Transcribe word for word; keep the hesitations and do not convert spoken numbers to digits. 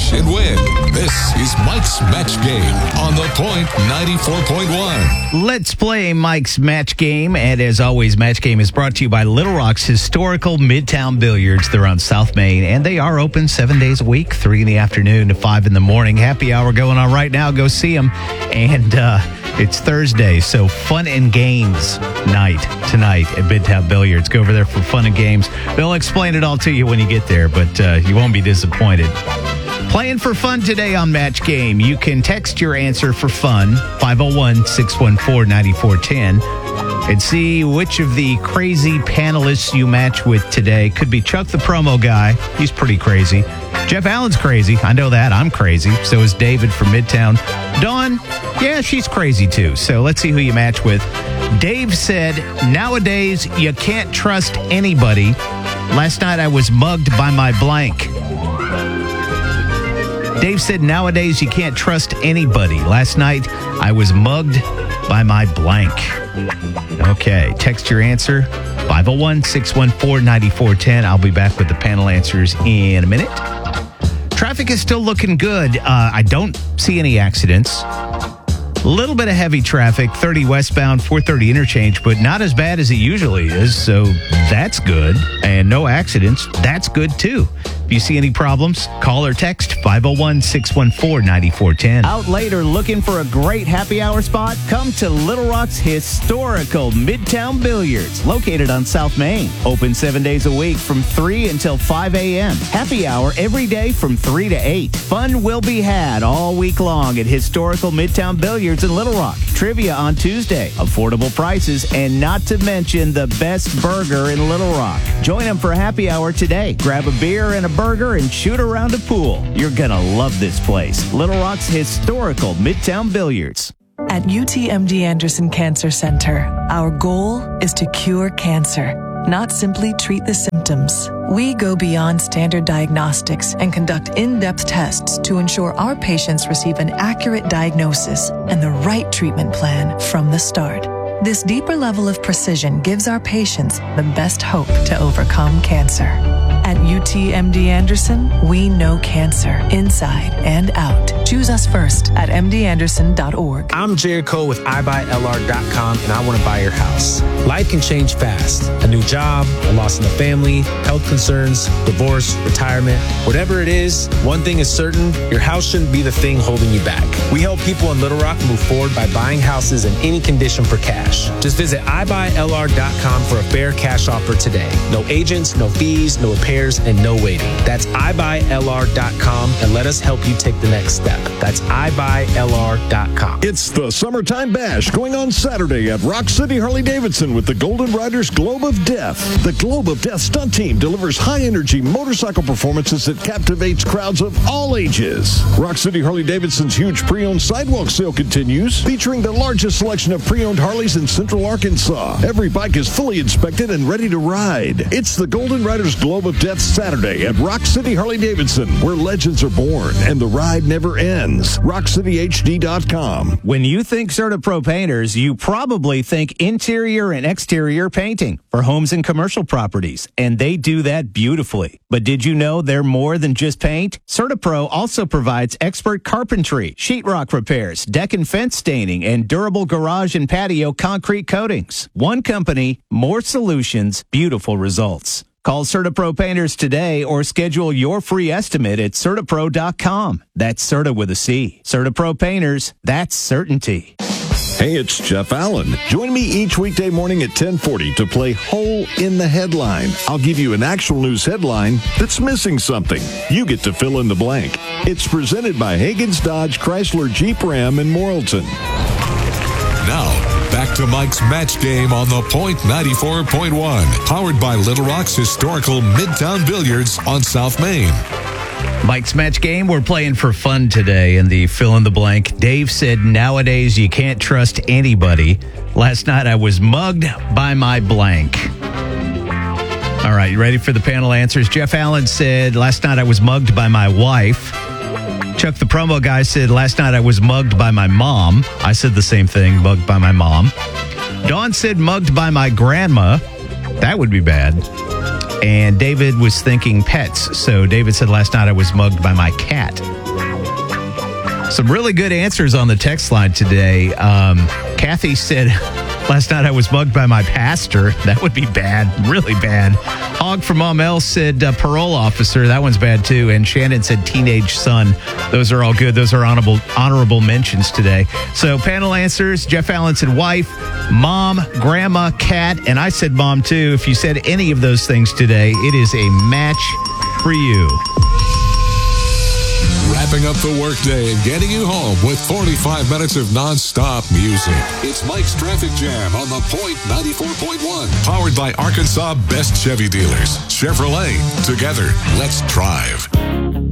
cash and win. This is Mike's Match Game on The Point ninety-four point one. Let's play Mike's Match Game. And as always, Match Game is brought to you by Little Rock's historical Midtown Billiards. They're on South Main, and they are open seven days a week, three in the afternoon to five in the morning. Happy hour going on right now. Go see them. And uh, it's Thursday, so fun and games night tonight at Midtown Billiards. Go over there for fun and games. They'll explain it all to you when you get there, but uh, you won't be disappointed. Playing for fun today on Match Game. You can text your answer for fun, five oh one, six one four, nine four one oh, and see which of the crazy panelists you match with today. Could be Chuck the promo guy. He's pretty crazy. Jeff Allen's crazy. I know that. I'm crazy. So is David from Midtown. Dawn, yeah, she's crazy too. So let's see who you match with. Dave said, nowadays you can't trust anybody. Last night I was mugged by my blank. Dave said, nowadays you can't trust anybody. Last night I was mugged by my blank. Okay, text your answer, five oh one, six one four, nine four one oh. I'll be back with the panel answers in a minute. Traffic is still looking good. Uh, I don't see any accidents. A little bit of heavy traffic, thirty westbound, four thirty interchange, but not as bad as it usually is, so that's good. And no accidents, that's good too. If you see any problems, call or text five oh one, six one four, nine four one oh. Out later looking for a great happy hour spot? Come to Little Rock's historical Midtown Billiards, located on South Main. Open seven days a week from three until five a.m. Happy hour every day from three to eight. Fun will be had all week long at historical Midtown Billiards in Little Rock. Trivia on Tuesday, affordable prices, and not to mention the best burger in Little Rock. Join them for a happy hour today. Grab a beer and a burger and shoot around a pool. You're gonna love this place. Little Rock's historical Midtown Billiards. At U T M D Anderson Cancer Center, our goal is to cure cancer, not simply treat the symptoms. We go beyond standard diagnostics and conduct in-depth tests to ensure our patients receive an accurate diagnosis and the right treatment plan from the start. This deeper level of precision gives our patients the best hope to overcome cancer. At U T M D Anderson, we know cancer inside and out. Choose us first at m d anderson dot org. I'm Jared Cole with i buy l r dot com, and I want to buy your house. Life can change fast. A new job, a loss in the family, health concerns, divorce, retirement. Whatever it is, one thing is certain, your house shouldn't be the thing holding you back. We help people in Little Rock move forward by buying houses in any condition for cash. Just visit i buy l r dot com for a fair cash offer today. No agents, no fees, no repairs, and no waiting. That's i buy l r dot com, and let us help you take the next step. That's i buy l r dot com. It's the Summertime Bash going on Saturday at Rock City Harley-Davidson with the Golden Riders Globe of Death. The Globe of Death stunt team delivers high-energy motorcycle performances that captivates crowds of all ages. Rock City Harley-Davidson's huge pre-owned sidewalk sale continues, featuring the largest selection of pre-owned Harleys in Central Arkansas. Every bike is fully inspected and ready to ride. It's the Golden Riders Globe of Death Saturday at Rock City Harley-Davidson, where legends are born and the ride never ends. rock city h d dot com. When you think CertaPro Painters, you probably think interior and exterior painting for homes and commercial properties, and they do that beautifully. But did you know they're more than just paint? CertaPro also provides expert carpentry, sheetrock repairs, deck and fence staining, and durable garage and patio concrete coatings. One company, more solutions, beautiful results. Call CertaPro Painters today or schedule your free estimate at Certapro dot com. That's Certa with a C. CertaPro Painters, that's certainty. Hey, it's Jeff Allen. Join me each weekday morning at ten forty to play Hole in the Headline. I'll give you an actual news headline that's missing something. You get to fill in the blank. It's presented by Hagen's Dodge, Chrysler, Jeep, Ram, and Morrilton. Now, back to Mike's Match Game on The Point ninety-four point one. Powered by Little Rock's historical Midtown Billiards on South Main. Mike's Match Game, we're playing for fun today in the fill in the blank. Dave said, nowadays you can't trust anybody. Last night I was mugged by my blank. All right, you ready for the panel answers? Jeff Allen said, last night I was mugged by my wife. Chuck the promo guy said, last night I was mugged by my mom. I said the same thing, mugged by my mom. Dawn said, mugged by my grandma. That would be bad. And David was thinking pets. So David said, last night I was mugged by my cat. Some really good answers on the text line today. Um, Kathy said, last night I was mugged by my pastor. That would be bad, really bad. Hog from Mom L said uh, parole officer. That one's bad too. And Shannon said teenage son. Those are all good. Those are honorable honorable mentions today. So panel answers, Jeff Allen said wife, mom, grandma, cat, and I said mom too. If you said any of those things today, it is a match for you. Wrapping up the workday and getting you home with forty-five minutes of nonstop music. It's Mike's Traffic Jam on the Point ninety-four point one. Powered by Arkansas Best Chevy Dealers. Chevrolet. Together, let's drive.